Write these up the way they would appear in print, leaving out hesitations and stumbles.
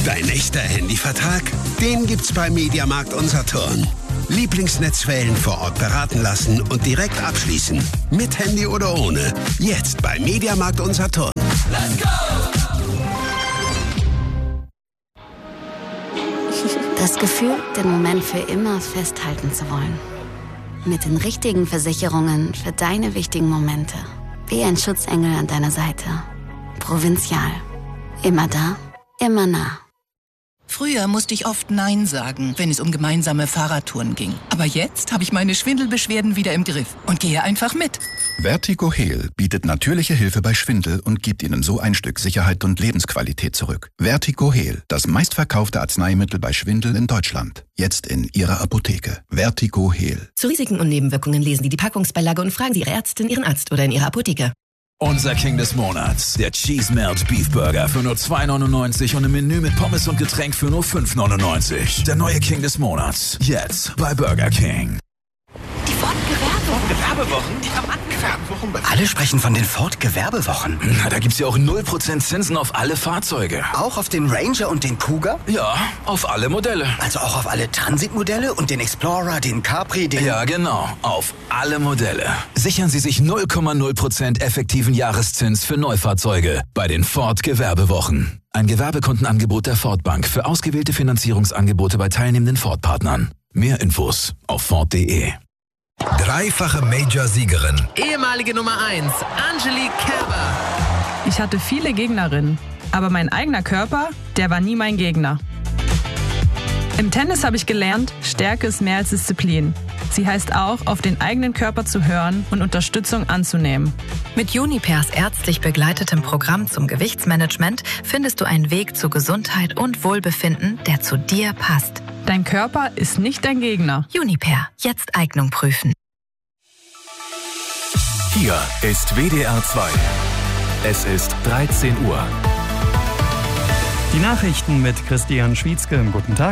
Dein echter Handyvertrag? Den gibt's bei Mediamarkt und Saturn. Lieblingsnetzwellen vor Ort beraten lassen und direkt abschließen. Mit Handy oder ohne. Jetzt bei Mediamarkt und Saturn. Let's go! Das Gefühl, den Moment für immer festhalten zu wollen. Mit den richtigen Versicherungen für deine wichtigen Momente. Wie ein Schutzengel an deiner Seite. Provinzial. Immer da, immer nah. Früher musste ich oft Nein sagen, wenn es um gemeinsame Fahrradtouren ging. Aber jetzt habe ich meine Schwindelbeschwerden wieder im Griff und gehe einfach mit. Vertigo Heal bietet natürliche Hilfe bei Schwindel und gibt Ihnen so ein Stück Sicherheit und Lebensqualität zurück. Vertigo Heal, das meistverkaufte Arzneimittel bei Schwindel in Deutschland. Jetzt in Ihrer Apotheke. Vertigo Heal. Zu Risiken und Nebenwirkungen lesen Sie die Packungsbeilage und fragen Sie Ihre Ärztin, Ihren Arzt oder in Ihrer Apotheke. Unser King des Monats, der Cheese Melt Beef Burger für nur $2,99 und ein Menü mit Pommes und Getränk für nur $5,99. Der neue King des Monats, jetzt bei Burger King. Die Ford-Gewerbewochen? Die haben angefangen. Alle sprechen von den Ford-Gewerbewochen. Na, da gibt's ja auch 0% Zinsen auf alle Fahrzeuge. Auch auf den Ranger und den Cougar? Ja, auf alle Modelle. Also auch auf alle Transit-Modelle und den Explorer, den Capri, den... Ja, genau, auf alle Modelle. Sichern Sie sich 0,0% effektiven Jahreszins für Neufahrzeuge bei den Ford-Gewerbewochen. Ein Gewerbekundenangebot der Ford Bank für ausgewählte Finanzierungsangebote bei teilnehmenden Ford-Partnern. Mehr Infos auf Ford.de. Dreifache Major-Siegerin. Ehemalige Nummer 1, Angelique Kerber. Ich hatte viele Gegnerinnen, aber mein eigener Körper, der war nie mein Gegner. Im Tennis habe ich gelernt, Stärke ist mehr als Disziplin. Sie heißt auch, auf den eigenen Körper zu hören und Unterstützung anzunehmen. Mit Junipers ärztlich begleitetem Programm zum Gewichtsmanagement findest du einen Weg zu Gesundheit und Wohlbefinden, der zu dir passt. Dein Körper ist nicht dein Gegner. Juniper, jetzt Eignung prüfen. Hier ist WDR 2. Es ist 13 Uhr. Die Nachrichten mit Christian Schwietzke. Guten Tag.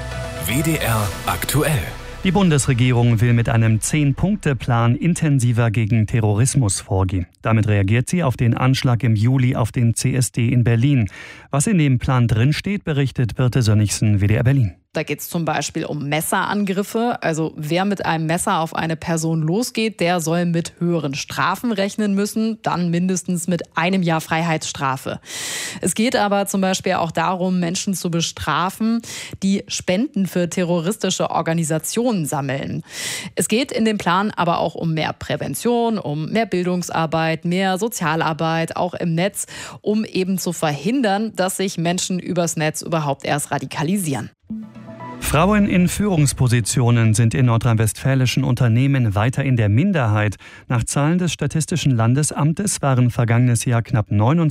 WDR aktuell. Die Bundesregierung will mit einem 10-Punkte-Plan intensiver gegen Terrorismus vorgehen. Damit reagiert sie auf den Anschlag im Juli auf den CSD in Berlin. Was in dem Plan drinsteht, berichtet Birte Sönnigsen, WDR Berlin. Da geht es zum Beispiel um Messerangriffe. Also wer mit einem Messer auf eine Person losgeht, der soll mit höheren Strafen rechnen müssen, dann mindestens mit 1 Jahr Freiheitsstrafe. Es geht aber zum Beispiel auch darum, Menschen zu bestrafen, die Spenden für terroristische Organisationen sammeln. Es geht in dem Plan aber auch um mehr Prävention, um mehr Bildungsarbeit, mehr Sozialarbeit, auch im Netz, um eben zu verhindern, dass sich Menschen übers Netz überhaupt erst radikalisieren. Frauen in Führungspositionen sind in nordrhein-westfälischen Unternehmen weiter in der Minderheit. Nach Zahlen des Statistischen Landesamtes waren vergangenes Jahr knapp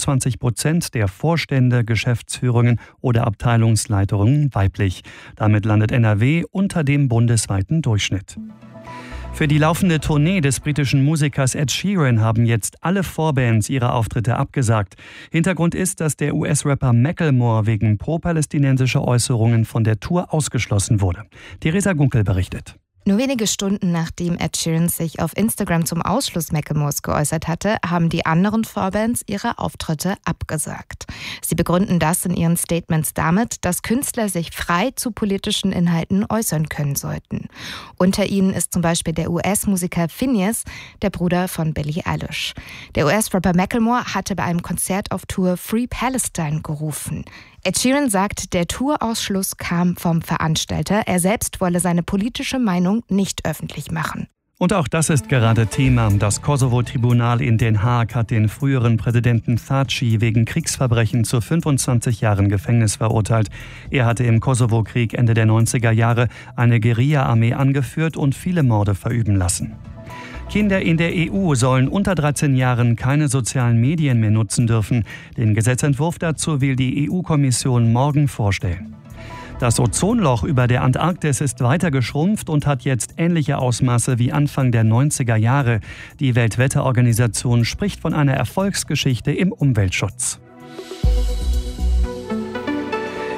29% der Vorstände, Geschäftsführungen oder Abteilungsleitungen weiblich. Damit landet NRW unter dem bundesweiten Durchschnitt. Für die laufende Tournee des britischen Musikers Ed Sheeran haben jetzt alle Vorbands ihre Auftritte abgesagt. Hintergrund ist, dass der US-Rapper Macklemore wegen pro-palästinensischer Äußerungen von der Tour ausgeschlossen wurde. Theresa Gunkel berichtet. Nur wenige Stunden nachdem Ed Sheeran sich auf Instagram zum Ausschluss Macklemores geäußert hatte, haben die anderen Vorbands ihre Auftritte abgesagt. Sie begründen das in ihren Statements damit, dass Künstler sich frei zu politischen Inhalten äußern können sollten. Unter ihnen ist zum Beispiel der US-Musiker Finneas, der Bruder von Billie Eilish. Der US-Rapper Macklemore hatte bei einem Konzert auf Tour Free Palestine gerufen. Ed Sheeran sagt, der Tourausschluss kam vom Veranstalter. Er selbst wolle seine politische Meinung nicht öffentlich machen. Und auch das ist gerade Thema. Das Kosovo-Tribunal in Den Haag hat den früheren Präsidenten Thaci wegen Kriegsverbrechen zu 25 Jahren Gefängnis verurteilt. Er hatte im Kosovo-Krieg Ende der 90er Jahre eine Guerilla-Armee angeführt und viele Morde verüben lassen. Kinder in der EU sollen unter 13 Jahren keine sozialen Medien mehr nutzen dürfen. Den Gesetzentwurf dazu will die EU-Kommission morgen vorstellen. Das Ozonloch über der Antarktis ist weiter geschrumpft und hat jetzt ähnliche Ausmaße wie Anfang der 90er Jahre. Die Weltwetterorganisation spricht von einer Erfolgsgeschichte im Umweltschutz.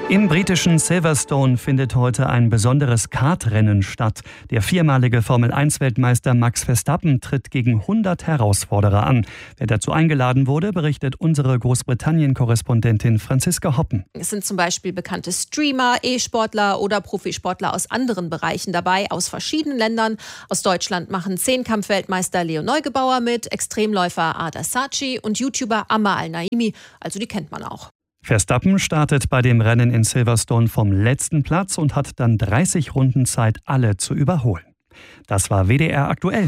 Im britischen Silverstone findet heute ein besonderes Kartrennen statt. Der viermalige Formel-1-Weltmeister Max Verstappen tritt gegen 100 Herausforderer an. Wer dazu eingeladen wurde, berichtet unsere Großbritannien-Korrespondentin Franziska Hoppen. Es sind zum Beispiel bekannte Streamer, E-Sportler oder Profisportler aus anderen Bereichen dabei, aus verschiedenen Ländern. Aus Deutschland machen Zehnkampf-Weltmeister Leo Neugebauer mit, Extremläufer Ada Saci und YouTuber Amma Al-Naimi, also die kennt man auch. Verstappen startet bei dem Rennen in Silverstone vom letzten Platz und hat dann 30 Runden Zeit, alle zu überholen. Das war WDR aktuell.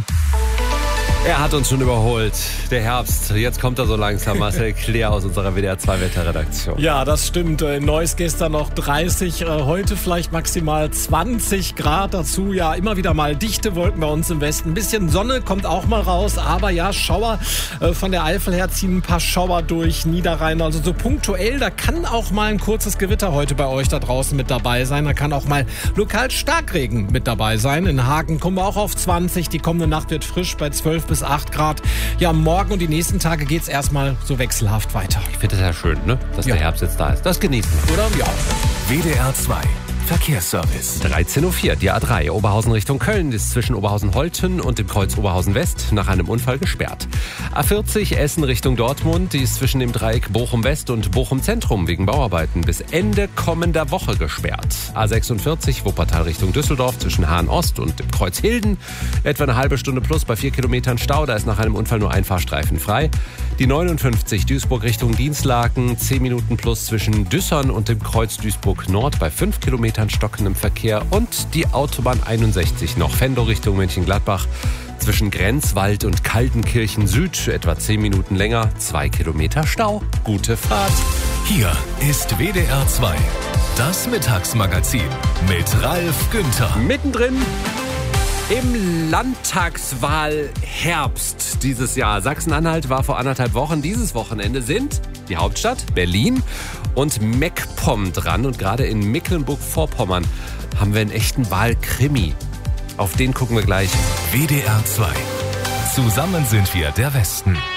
Er hat uns schon überholt. Der Herbst, jetzt kommt er so langsam. Marcel Kleer aus unserer WDR 2 Wetterredaktion. Ja, das stimmt. In Neuss gestern noch 30, heute vielleicht maximal 20 Grad dazu. Ja, immer wieder mal dichte Wolken bei uns im Westen. Ein bisschen Sonne kommt auch mal raus, aber ja, Schauer von der Eifel her ziehen ein paar Schauer durch Niederrhein. Also so punktuell, da kann auch mal ein kurzes Gewitter heute bei euch da draußen mit dabei sein. Da kann auch mal lokal Starkregen mit dabei sein. In Hagen kommen wir auch auf 20. Die kommende Nacht wird frisch bei 12 bis 8 Grad. Ja, morgen und die nächsten Tage geht es erstmal so wechselhaft weiter. Ich finde es ja schön, ne? Dass der Herbst jetzt da ist. Das genießen wir. Oder? Ja. WDR 2 Verkehrsservice. 13.04 Uhr, die A3 Oberhausen Richtung Köln ist zwischen Oberhausen-Holten und dem Kreuz Oberhausen-West nach einem Unfall gesperrt. A40 Essen Richtung Dortmund, die ist zwischen dem Dreieck Bochum-West und Bochum-Zentrum wegen Bauarbeiten bis Ende kommender Woche gesperrt. A46 Wuppertal Richtung Düsseldorf zwischen Hahn-Ost und dem Kreuz Hilden. Etwa eine halbe Stunde plus bei 4 Kilometern Stau, da ist nach einem Unfall nur ein Fahrstreifen frei. Die 59 Duisburg Richtung Dienstlaken, 10 Minuten plus zwischen Düssern und dem Kreuz Duisburg Nord bei 5 Kilometern stockendem Verkehr und die Autobahn 61 noch Venlo Richtung Mönchengladbach zwischen Grenzwald und Kaltenkirchen Süd etwa 10 Minuten länger, 2 Kilometer Stau. Gute Fahrt. Hier ist WDR 2, das Mittagsmagazin mit Ralf Günther. Mittendrin im Landtagswahlherbst dieses Jahr. Sachsen-Anhalt war vor 1,5 Wochen. Dieses Wochenende sind die Hauptstadt Berlin und MacPom dran. Und gerade in Mecklenburg-Vorpommern haben wir einen echten Wahlkrimi. Auf den gucken wir gleich. WDR 2. Zusammen sind wir der Westen.